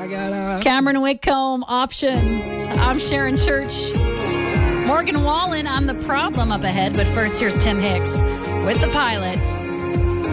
Cameron Whitcomb, Options. I'm Sharon Church. Morgan Wallen, I'm the problem up ahead. But first, here's Tim Hicks with The Pilot.